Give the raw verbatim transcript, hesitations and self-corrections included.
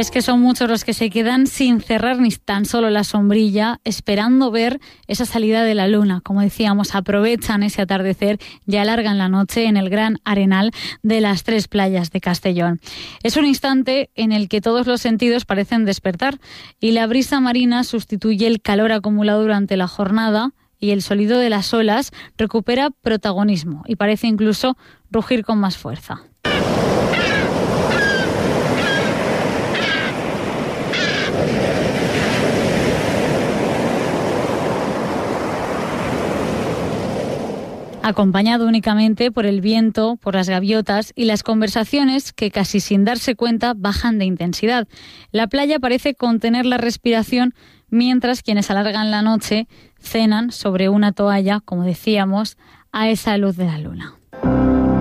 es que son muchos los que se quedan sin cerrar ni tan solo la sombrilla, esperando ver esa salida de la luna. Como decíamos, aprovechan ese atardecer y alargan la noche en el gran arenal de las Tres Playas de Castellón. Es un instante en el que todos los sentidos parecen despertar y la brisa marina sustituye el calor acumulado durante la jornada y el sonido de las olas recupera protagonismo y parece incluso rugir con más fuerza. Acompañado únicamente por el viento, por las gaviotas y las conversaciones que casi sin darse cuenta bajan de intensidad. La playa parece contener la respiración mientras quienes alargan la noche cenan sobre una toalla, como decíamos, a esa luz de la luna.